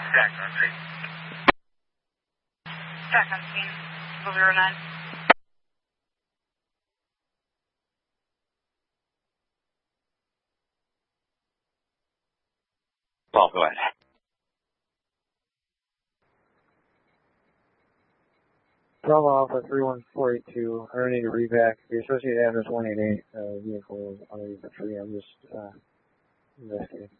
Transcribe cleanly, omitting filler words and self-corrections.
Back on scene. Back on scene. 009. Paul, go ahead. Bravo Alpha 31482. I need a revac. The associated address 188. Vehicle is underneath the tree. I'm just investigating.